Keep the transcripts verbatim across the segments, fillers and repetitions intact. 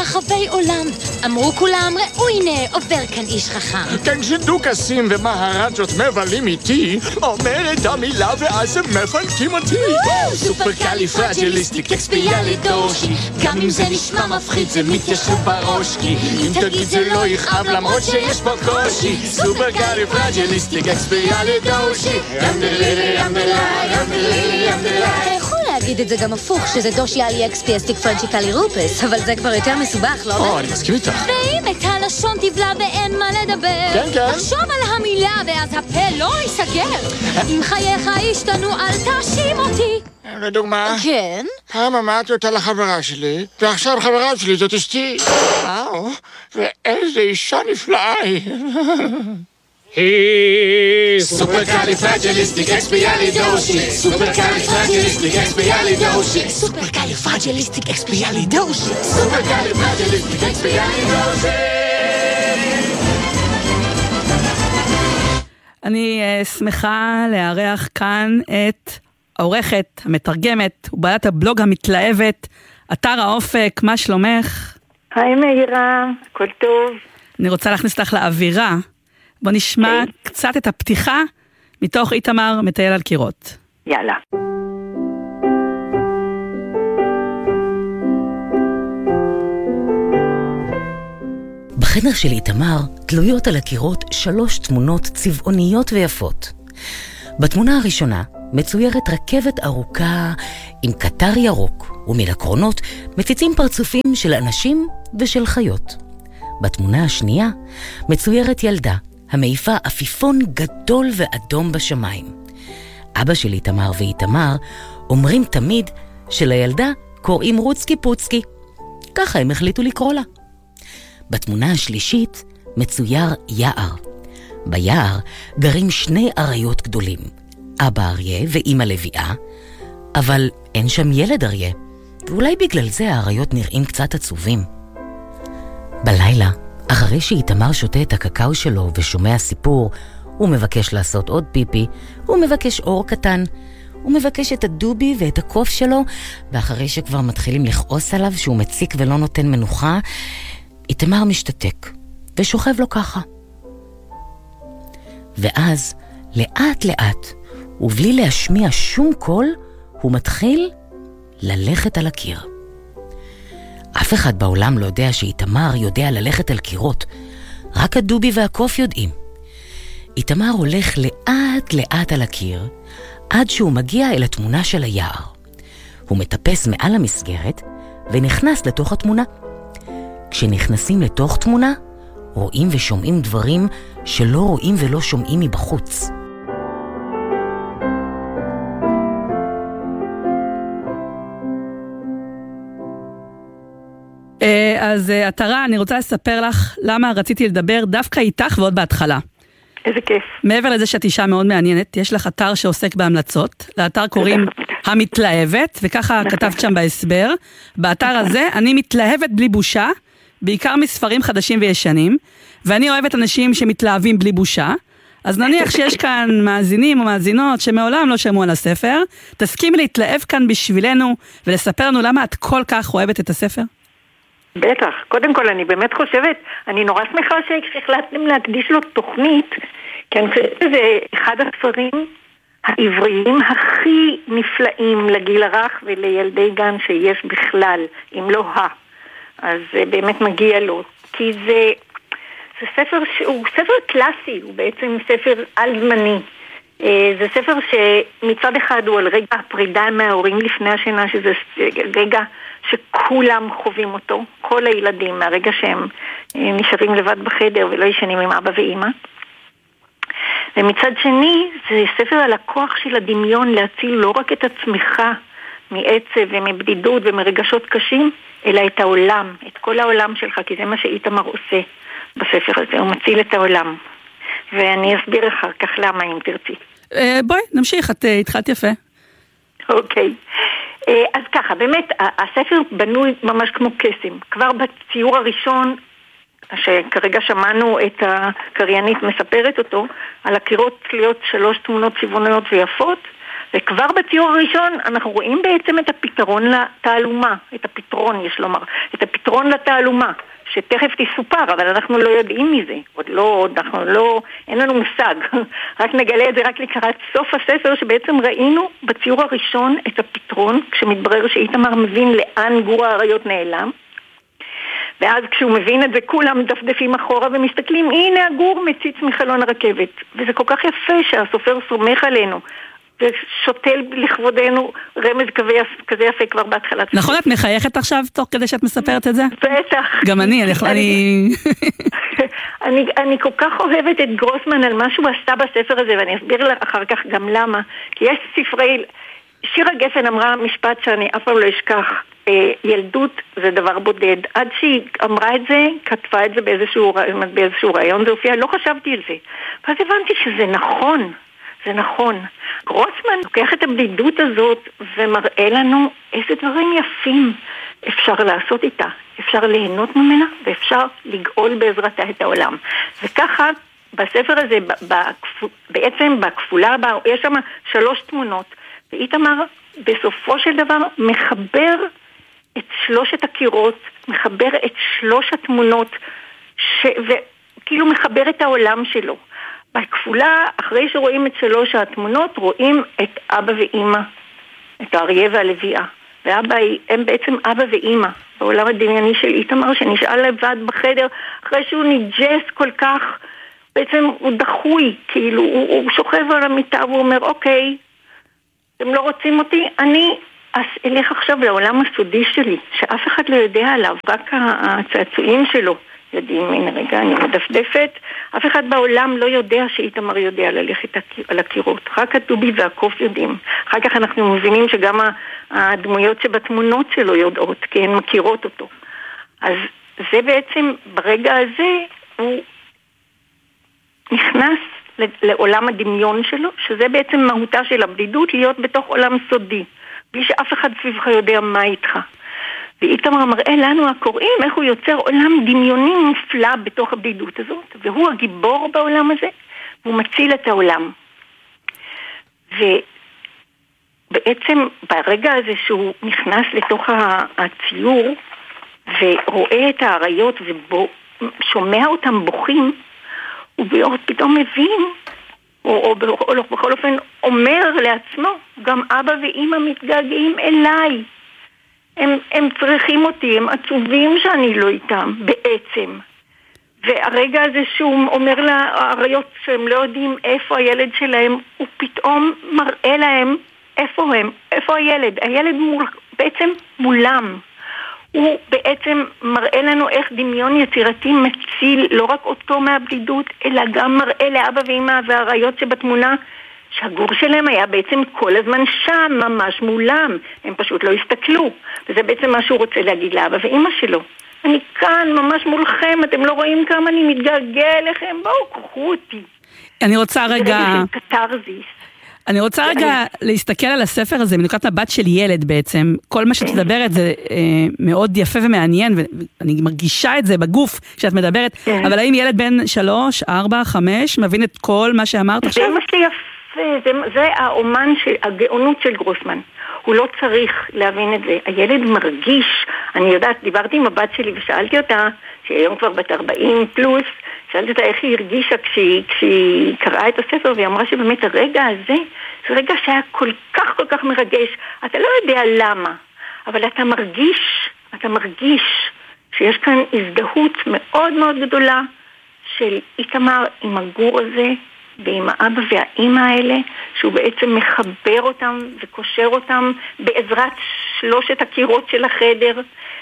ברחבי עולם. אמרו כולם, ראו הנה, עובר כאן איש חכם. כן, כשדוכסים ומהרג'ות מבלים איתי, אומרת המילה ואז הם מפלקים אותי. סופרקליפרג'ליסטיק אקספיאלידושי, גם אם זה נשמע מפחיד זה מתיישב בראש, כי אם תגיד זה לא יכאב למרות שיש פה קושי. סופרקליפרג'ליסטיק אקספיאלידושי, ימדלילי ימדלי ימדלילי ימדלי. אתה יכול להגיד את זה גם הפוך, שזה דושי אלי אקספיאסטיק פרנצ'יקלי רופס, אבל זה כבר יותר מסובך, לא? או, אני מסכים איתך. ואם את הלשון תבלע ואין מה לדבר, כן, כן. תחשוב על המילה ואז הפה לא ייסגר. אם חייך השתנו אל תאשים אותי. לדוגמה, כן? פעם אמרתי אותה לחברה שלי, ועכשיו חברה שלי זאת אשתי. וואו, ואיזה אישה נפלאה היא. היא סופרקליפרג'ליסטיק אקספיאלידושי, סופרקליפרג'ליסטיק אקספיאלידושי, סופרקליפרג'ליסטיק אקספיאלידושי, סופרקליפרג'ליסטיק אקספיאלידושי. אני שמחה לארח כאן את העורכת, המתרגמת ובעלת הבלוג המתלהבת, אתר האופק. מה שלומך? היי מאירה, הכל טוב. אני רוצה להכניס לך לאווירה. בוא נשמע okay. קצת את הפתיחה מתוך איתמר מטייל על קירות. יאללה. בחדר של איתמר תלויות על הקירות שלוש תמונות צבעוניות ויפות. בתמונה הראשונה מצוירת רכבת ארוכה עם קטר ירוק, ומן הקרונות מציצים פרצופים של אנשים ושל חיות. בתמונה השנייה מצוירת ילדה המעיפה עפיפון גדול ואדום בשמיים. אבא של איתמר ואיתמר אומרים תמיד שלילדה קוראים רוצקי פוצקי. ככה הם החליטו לקרוא לה. בתמונה השלישית מצויר יער. ביער גרים שני אריות גדולים, אבא אריה ואמא לביאה, אבל אין שם ילד אריה, ואולי בגלל זה האריות נראים קצת עצובים. בלילה, אחרי שאיתמר שותה את הקקאו שלו ושומע סיפור, הוא מבקש לעשות עוד פיפי, הוא מבקש אור קטן, הוא מבקש את הדובי ואת הקוף שלו, ואחרי שכבר מתחילים לכעוס עליו שהוא מציק ולא נותן מנוחה, איתמר משתתק ושוכב לו ככה. ואז, לאט לאט, ובלי להשמיע שום קול, הוא מתחיל ללכת על הקיר. אף אחד בעולם לא יודע שאיתמר יודע ללכת על קירות. רק הדובי והקוף יודעים. איתמר הולך לאט לאט על הקיר, עד שהוא מגיע אל התמונה של היער. הוא מטפס מעל המסגרת ונכנס לתוך התמונה. כשנכנסים לתוך תמונה, רואים ושומעים דברים שלא רואים ולא שומעים מבחוץ. אז עטרה, אני רוצה לספר לך למה רציתי לדבר דווקא איתך ועוד בהתחלה. איזה כיף. מעבר לזה שאת אישה מאוד מעניינת, יש לך אתר שעוסק בהמלצות. לאתר קוראים המתלהבת, וככה כתבת שם בהסבר. באתר הזה אני מתלהבת בלי בושה, בעיקר מספרים חדשים וישנים, ואני אוהבת אנשים שמתלהבים בלי בושה. אז נניח שיש כאן מאזינים או מאזינות שמעולם לא שמעו על הספר, תסכימי להתלהב כאן בשבילנו ולספר לנו למה את כל כך אוהבת את הספר? בטח. קודם כל, אני באמת חושבת, אני נורא שמחה שהחלטתם להקדיש לו תוכנית, כי אני חושבת שזה אחד הספרים העבריים הכי נפלאים לגיל הרך ולילדי גן שיש בכלל, אם לא ה. אז באמת מגיע לו. כי זה, זה ספר שהוא ספר קלאסי, הוא בעצם ספר על-זמני. זה ספר שמצד אחד הוא על רגע הפרידה מההורים לפני השינה, שזה רגע שכולם חווים אותו, כל הילדים, מהרגע שהם נשארים לבד בחדר ולא ישנים עם אבא ואמא. ומצד שני, זה ספר על הכוח של הדמיון להציל לא רק את עצמך מעצב ומבדידות ומרגשות קשים, אלא את העולם, את כל העולם שלך, כי זה מה שאיתמר עושה בספר הזה, הוא מציל את העולם. ואני אסביר אחר כך למה, אם תרצי. בואי, נמשיך, את התחלת יפה. אוקיי. אז ככה, באמת, הספר בנוי ממש כמו קסם. כבר בציור הראשון, שכרגע שמענו את הקריינית מספרת אותו, על הקירות תלויות שלוש תמונות צבעוניות ויפות, וכבר בציור הראשון אנחנו רואים בעצם את הפתרון לתעלומה, את הפתרון יש לומר, את הפתרון לתעלומה, שתכף תסופר, אבל אנחנו לא יודעים מזה, עוד לא, אנחנו לא, אין לנו מושג, רק נגלה את זה רק לקראת סוף הספר, שבעצם ראינו בציור הראשון את הפתרון, כשמתברר שאיתמר מבין לאן גור האריות נעלם, ואז כשהוא מבין את זה כולם דפדפים אחורה ומסתכלים, הנה הגור מציץ מחלון הרכבת, וזה כל כך יפה שהסופר סומך עלינו, ושותל לכבודנו רמז כזה יפה כבר בהתחלת. נכון, את מחייכת עכשיו תוך כדי שאת מספרת את זה? בטח. גם אני, אני... אני אני כל כך אוהבת את גרוסמן על מה שהוא עשה בספר הזה, ואני אסביר לך אחר כך גם למה. כי יש ספרי... שירה גפן אמרה משפט שאני אף פעם לא אשכח, ילדות זה דבר בודד. עד שהיא אמרה את זה, כתבה את זה באיזשהו, באיזשהו רעיון, זה הופיע, לא חשבתי על זה. ואז הבנתי שזה נכון. זה נכון. גרוסמן לוקח את הבדידות הזאת ומראה לנו איזה דברים יפים אפשר לעשות איתה. אפשר ליהנות ממנה ואפשר לגאול בעזרתה את העולם. וככה בספר הזה, בעצם בכפולה, יש שם שלוש תמונות. ואיתמר בסופו של דבר מחבר את שלושת הקירות, מחבר את שלוש התמונות, ש... וכאילו מחבר את העולם שלו. בכפולה, אחרי שרואים את שלוש התמונות, רואים את אבא ואמא, את האריה והלוויה. ואבא, הם בעצם אבא ואמא, בעולם הדמייני של איתמר, שנשאל לבד בחדר, אחרי שהוא ניג'ס כל כך, בעצם הוא דחוי, כאילו, הוא, הוא שוכב על המיטה, והוא אומר, אוקיי, אתם לא רוצים אותי, אני אז אלך עכשיו לעולם הסודי שלי, שאף אחד לא יודע עליו, רק הצעצועים שלו. יודעים, הנה רגע, אני מדפדפת, אף אחד בעולם לא יודע שאיתמר יודע ללכת על הקירות, רק הדובי והקוף יודעים. אחר כך אנחנו מבינים שגם הדמויות שבתמונות שלו יודעות, כי הן מכירות אותו. אז זה בעצם, ברגע הזה, הוא נכנס לעולם הדמיון שלו, שזה בעצם מהותה של הבדידות, להיות בתוך עולם סודי, בלי שאף אחד סביבך יודע מה איתך. ואיתמר מראה לנו הקוראים איך הוא יוצר עולם דמיוני מופלא בתוך הבדידות הזאת, והוא הגיבור בעולם הזה, והוא מציל את העולם. ובעצם ברגע הזה שהוא נכנס לתוך הציור, ורואה את האריות ושומע אותם בוכים, הוא פתאום מבין, או, או, או, או בכל אופן אומר לעצמו, גם אבא ואמא מתגעגעים אליי. הם, הם צריכים אותי, הם עצובים שאני לא איתם, בעצם. והרגע הזה שהוא אומר לאריות שהם לא יודעים איפה הילד שלהם, הוא פתאום מראה להם איפה הם, איפה הילד. הילד מול, בעצם מולם. הוא בעצם מראה לנו איך דמיון יצירתי מציל לא רק אותו מהבדידות, אלא גם מראה לאבא ואמא והאריות שבתמונה, שהגור שלהם היה בעצם כל הזמן שם, ממש מולם. הם פשוט לא הסתכלו. וזה בעצם מה שהוא רוצה להגיד לאבא ואמא שלו. אני כאן, ממש מולכם, אתם לא רואים כמה אני מתגעגע אליכם, בואו, קחו אותי. אני רוצה רגע... זה קטרזיס. אני רוצה רגע להסתכל על הספר הזה, מנקודת מבט של ילד בעצם. כל מה שאת מדברת זה אה, מאוד יפה ומעניין, ואני מרגישה את זה בגוף כשאת מדברת, אבל האם ילד בן שלוש, ארבע, חמש, מבין את כל מה שאמרת עכשיו? זה מה שיפה. זה, זה האומן, של, הגאונות של גרוסמן. הוא לא צריך להבין את זה. הילד מרגיש, אני יודעת, דיברתי עם הבת שלי ושאלתי אותה, שהיום כבר בת ארבעים פלוס, שאלתי אותה איך היא הרגישה כשהיא, כשהיא קראה את הספר, והיא אמרה שבאמת הרגע הזה, זה רגע שהיה כל כך כל כך מרגש. אתה לא יודע למה, אבל אתה מרגיש, אתה מרגיש שיש כאן הזדהות מאוד מאוד גדולה של איתמר עם הגור הזה, ועם האבא והאמא האלה, שהוא בעצם מחבר אותם וקושר אותם בעזרת שלושת הקירות של החדר,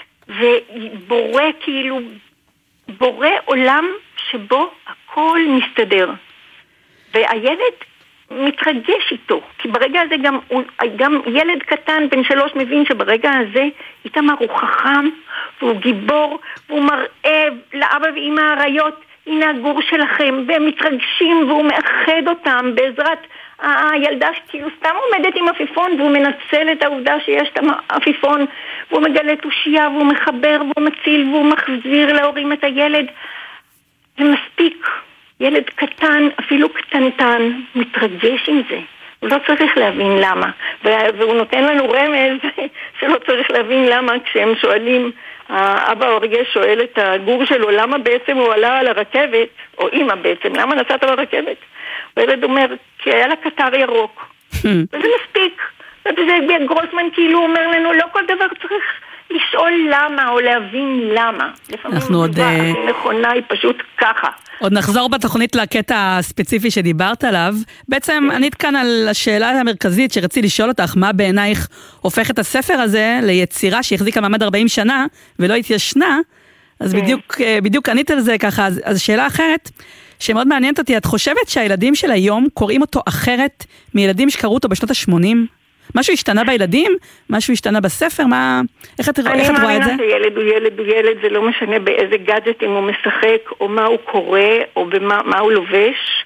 ובורא כאילו, בורא עולם שבו הכל מסתדר. והילד מתרגש איתו, כי ברגע הזה גם, גם ילד קטן בן שלוש מבין שברגע הזה איתמר הוא חכם, והוא גיבור, והוא מראה לאבא ואמא האריות, הנה הגור שלכם, והם מתרגשים, והוא מאחד אותם בעזרת הילדה שכאילו סתם עומדת עם אפיפון, והוא מנצל את העובדה שיש את האפיפון, והוא מגלה תושייה, והוא מחבר, והוא מציל, והוא מחזיר להורים את הילד. זה מספיק. ילד קטן, אפילו קטנטן, מתרגש עם זה. הוא לא צריך להבין למה. והוא נותן לנו רמז שלא צריך להבין למה כשהם שואלים, האבא הורגש שואל את הגור שלו, למה בעצם הוא עלה על הרכבת, או אמא בעצם, למה נסעת ברכבת? והילד אומר, כי היה לה קטר ירוק. וזה מספיק. וזה גרוסמן כאילו אומר לנו, לא כל דבר צריך לשאול למה, או להבין למה. אנחנו עוד... לפעמים נכונה היא פשוט ככה. עוד נחזור בתוכנית לקטע הספציפי שדיברת עליו. בעצם ענית כאן על השאלה המרכזית שרציתי לשאול אותך, מה בעינייך הופך את הספר הזה ליצירה שהחזיקה מעמד ארבעים שנה ולא התיישנה, אז בדיוק, בדיוק ענית על זה ככה. אז, אז שאלה אחרת שמאוד מעניינת אותי, את חושבת שהילדים של היום קוראים אותו אחרת מילדים שקראו אותו בשנות ה-שמונים? משהו השתנה בילדים? משהו השתנה בספר? מה... איך את, איך את רואה את זה? אני מאמינה שילד הוא ילד הוא ילד, זה לא משנה באיזה גאדג'טים הוא משחק, או מה הוא קורא, או במה, מה הוא לובש.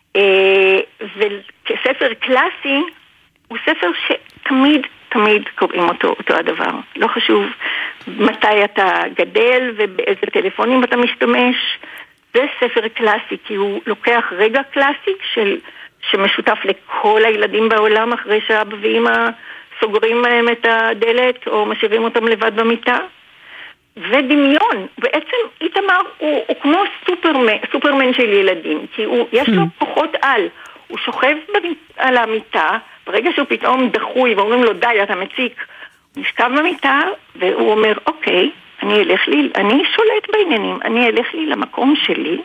וכספר קלאסי, הוא ספר שתמיד, תמיד קוראים אותו, אותו הדבר. לא חשוב מתי אתה גדל ובאיזה טלפונים אתה משתמש. זה ספר קלאסי, כי הוא לוקח רגע קלאסי של... שמשותף לכל הילדים בעולם אחרי שאבא ואמא סוגרים להם את הדלת או משאירים אותם לבד במיטה. ודמיון, בעצם איתמר הוא, הוא כמו סופרמן, סופרמן של ילדים, כי הוא, יש לו כוחות על, הוא שוכב על המיטה, ברגע שהוא פתאום דחוי ואומרים לו די אתה מציק, הוא נשכב במיטה והוא אומר אוקיי, אני אלך לי, אני שולט בעניינים, אני אלך לי למקום שלי,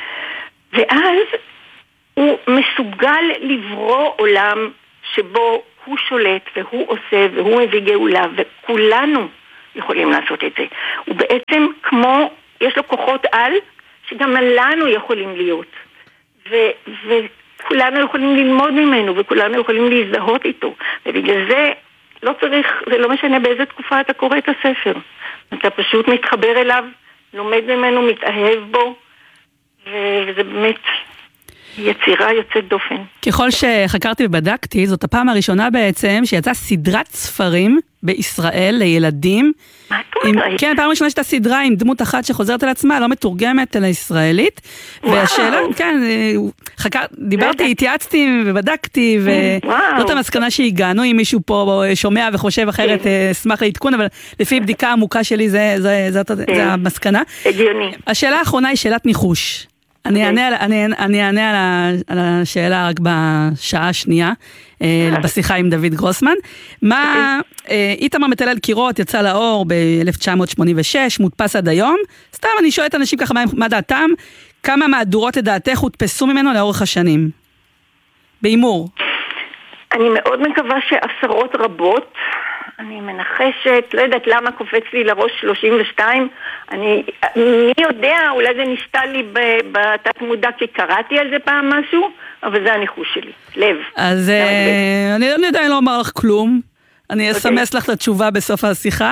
ואז הוא מסוגל לברוא עולם שבו הוא שולט והוא עושה והוא מביא גאולה, וכולנו יכולים לעשות את זה. הוא בעצם כמו, יש לו כוחות על שגם לנו יכולים להיות, ו- וכולנו יכולים ללמוד ממנו וכולנו יכולים להזדהות איתו, ובגלל זה לא צריך, זה לא משנה באיזה תקופה אתה קורא את הספר, אתה פשוט מתחבר אליו, לומד ממנו, מתאהב בו, וזה באמת יצירה יוצאת דופן. ככל שחקרתי ובדקתי, זאת הפעם הראשונה בעצם שיצאה סדרת ספרים בישראל לילדים. מה את אומרת? כן, פעם ראשונה שהייתה סדרה עם דמות אחת שחוזרת על עצמה, לא מתורגמת, אלא ישראלית. והשאלה, כן, חקר, דיברתי, התייעצתי ובדקתי, וזאת המסקנה שהגענו. אם מישהו פה שומע וחושב אחרת, אשמח להתקון, אבל לפי בדיקה עמוקה שלי, זאת המסקנה. הגיוני. השאלה האחרונה היא שאלת ניחוש. אני אענה, אני, אני אענה על, ה, על השאלה רק בשעה השנייה, בשיחה עם דוד גרוסמן. מה, איתמר מטייל על קירות יצא לאור ב-אלף תשע מאות שמונים ושש, מודפס עד היום. סתם אני שואלת אנשים ככה מה, מה דעתם, כמה מהדורות לדעתך הודפסו ממנו לאורך השנים? באימור. אני מאוד מקווה שעשרות רבות, אני מנחשת, לא יודעת למה קופץ לי לראש שלושים ושתיים, אני, מי יודע, אולי זה נשתה לי בתת מודע כי קראתי על זה פעם משהו, אבל זה הניחוש שלי, לב. אז אני לא יודע, אני לא אומר לך כלום, אני אסמס לך את התשובה בסוף השיחה,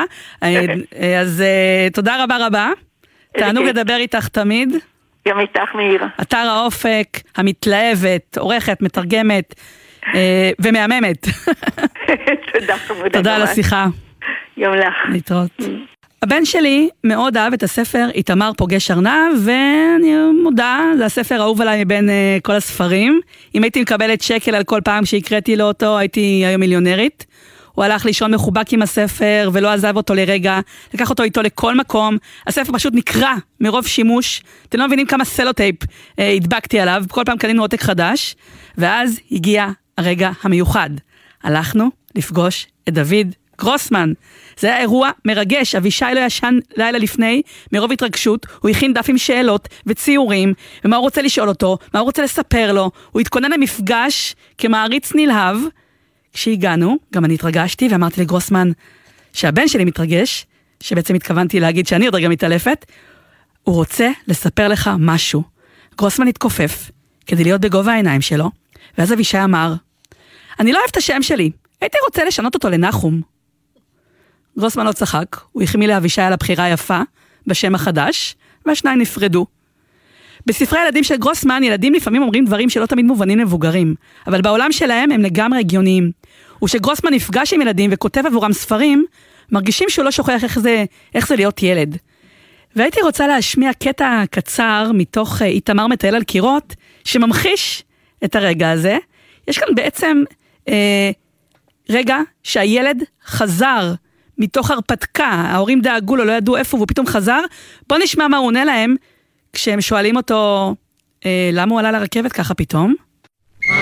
אז תודה רבה רבה, תענוג לדבר איתך תמיד. גם איתך מאירה. אתר האופק, המתלהבת, עורכת, מתרגמת, ומהממת. תודה, חמודה. תודה על השיחה. גם לך. להתראות. הבן שלי מאוד אהב את הספר איתמר פוגש ארנב, ואני מודה, זה הספר האהוב עליי מבין כל הספרים. אם הייתי מקבלת שקל על כל פעם שהקראתי לו אותו, הייתי היום מיליונרית. הוא הלך לישון מחובק עם הספר, ולא עזב אותו לרגע, לקח אותו איתו לכל מקום. הספר פשוט נקרא מרוב שימוש. אתם לא מבינים כמה סלוטייפ אה, הדבקתי עליו, כל פעם קנינו עותק חדש, ואז הגיע הרגע המיוחד. הלכנו לפגוש את דוד גרוסמן. זה היה אירוע מרגש, אבישי לא ישן לילה לפני, מרוב התרגשות, הוא הכין דף עם שאלות וציורים, ומה הוא רוצה לשאול אותו, מה הוא רוצה לספר לו, הוא התכונן למפגש כמעריץ נלהב. כשהגענו, גם אני התרגשתי ואמרתי לגרוסמן שהבן שלי מתרגש, שבעצם התכוונתי להגיד שאני עוד רגע מתעלפת, הוא רוצה לספר לך משהו. גרוסמן התכופף כדי להיות בגובה העיניים שלו, ואז אבישי אמר, אני לא אוהב את השם שלי, הייתי רוצה לשנות אותו לנחום. גרוסמן לא צחק, הוא החמיא לאבישי על הבחירה היפה בשם החדש, והשניים נפרדו. בספרי הילדים של גרוסמן, ילדים לפעמים אומרים דברים שלא תמיד מובנים למבוגרים, אבל בעולם שלהם הם לגמרי הגיוניים. ושגרוסמן נפגש עם ילדים וכותב עבורם ספרים, מרגישים שהוא לא שוכח איך זה, איך זה להיות ילד. והייתי רוצה להשמיע קטע קצר מתוך איתמר מטייל על קירות, שממחיש את הרגע הזה. יש כאן בעצם אה, רגע שהילד חזר מתוך הרפתקה, ההורים דאגו לו, לא ידעו איפה, והוא פתאום חזר. בוא נשמע מה הוא עונה להם, כשהם שואלים אותו, אה, למה הוא עלה לרכבת ככה פתאום?